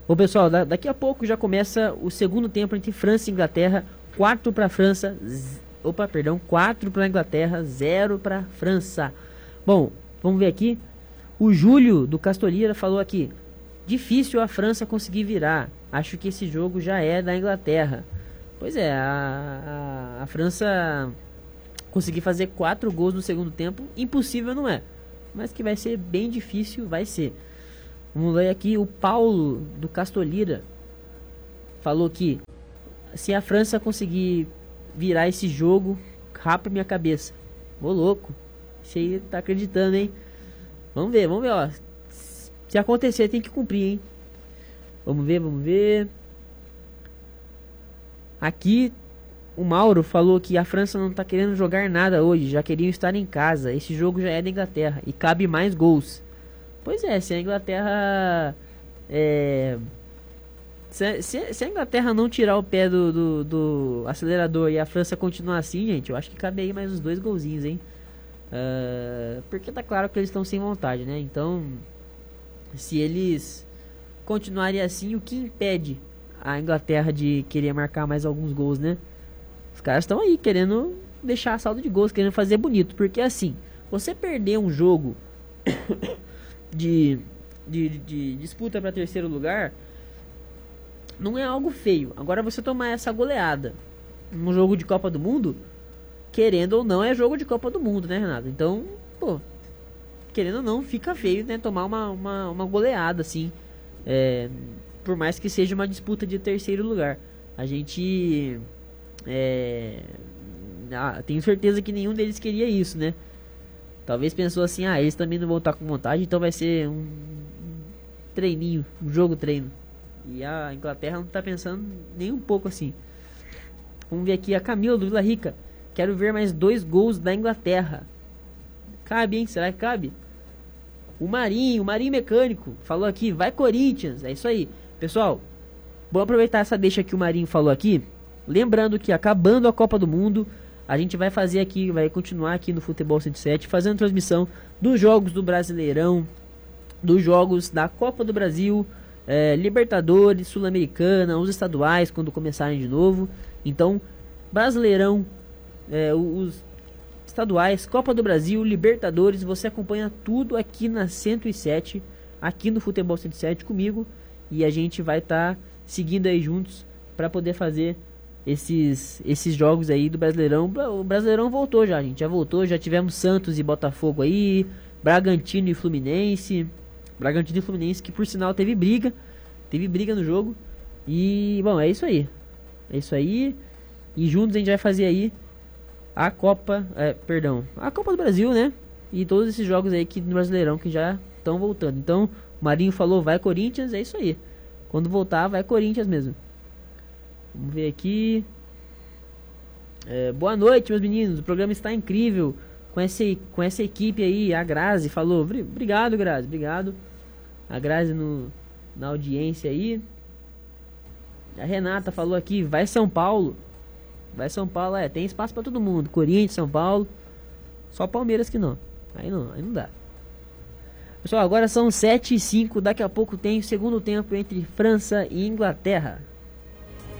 Bom, pessoal, daqui a pouco já começa o segundo tempo entre França e Inglaterra. 4 para França, 4 para Inglaterra, 0 para França. Bom, vamos ver aqui. O Júlio do Castolira falou aqui: difícil a França conseguir virar. Acho que esse jogo já é da Inglaterra. Pois é, a França conseguir fazer 4 gols no segundo tempo, impossível não é. Mas que vai ser bem difícil, vai ser. Vamos ler aqui, o Paulo do Castolira falou que se a França conseguir virar esse jogo, rapa minha cabeça. Ô louco, isso aí tá acreditando, hein? Vamos ver, ó. Se acontecer tem que cumprir, hein? Vamos ver. Aqui o Mauro falou que a França não tá querendo jogar nada hoje, já queriam estar em casa. Esse jogo já é da Inglaterra e cabe mais gols. Pois é, se a Inglaterra se a Inglaterra não tirar o pé do acelerador e a França continuar assim, gente, eu acho que cabe aí mais uns 2 golzinhos, hein? Porque tá claro que eles estão sem vontade, né? Então, se eles continuarem assim, o que impede a Inglaterra de querer marcar mais alguns gols, né? Os caras estão aí querendo deixar a saldo de gols, querendo fazer bonito. Porque assim, você perder um jogo de disputa para terceiro lugar não é algo feio. Agora você tomar essa goleada num jogo de Copa do Mundo, querendo ou não, é jogo de Copa do Mundo, né, Renato? Então, pô, querendo ou não, fica feio, né, tomar uma goleada assim, por mais que seja uma disputa de terceiro lugar. A gente tenho certeza que nenhum deles queria isso, né? Talvez pensou assim, eles também não vão estar com vontade, então vai ser um treininho, um jogo treino. E a Inglaterra não tá pensando nem um pouco assim. Vamos ver aqui a Camila do Vila Rica. Quero ver mais 2 gols da Inglaterra. Cabe, hein? Será que cabe? O Marinho Mecânico falou aqui, vai Corinthians. É isso aí. Pessoal, vou aproveitar essa deixa que o Marinho falou aqui. Lembrando que acabando a Copa do Mundo, a gente vai fazer aqui, vai continuar aqui no Futebol 107, fazendo transmissão dos jogos do Brasileirão, dos jogos da Copa do Brasil, Libertadores, Sul-Americana, os estaduais, quando começarem de novo. Então, Brasileirão, os estaduais, Copa do Brasil, Libertadores, você acompanha tudo aqui na 107, aqui no Futebol 107 comigo, e a gente vai estar seguindo aí juntos para poder fazer esses jogos aí do Brasileirão. O Brasileirão voltou já, gente, já voltou, já tivemos Santos e Botafogo aí, Bragantino e Fluminense, que por sinal teve briga no jogo. E, bom, é isso aí. E juntos a gente vai fazer aí a Copa do Brasil, né? E todos esses jogos aí no Brasileirão que já estão voltando. Então, o Marinho falou, vai Corinthians, é isso aí. Quando voltar, vai Corinthians mesmo. Vamos ver aqui. Boa noite, meus meninos. O programa está incrível com essa equipe aí. A Grazi falou. Obrigado, Grazi. Obrigado. A Grazi na audiência aí. A Renata falou aqui. Vai São Paulo. Tem espaço para todo mundo. Corinthians, São Paulo. Só Palmeiras que não. Aí não dá. Pessoal, agora são 7h05. Daqui a pouco tem o segundo tempo entre França e Inglaterra.